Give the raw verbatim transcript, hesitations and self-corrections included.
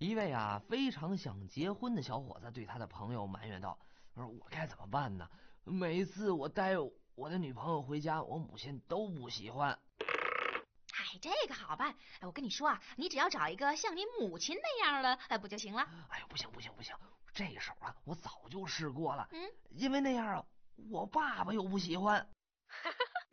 一位啊非常想结婚的小伙子对他的朋友埋怨道：“说我该怎么办呢？每次我带我的女朋友回家，我母亲都不喜欢。” 哎，这个好办，我跟你说啊，你只要找一个像你母亲那样的，哎，不就行了？ 哎呦，不行不行不行，这手啊，我早就试过了。 嗯， 因为那样啊，我爸爸又不喜欢。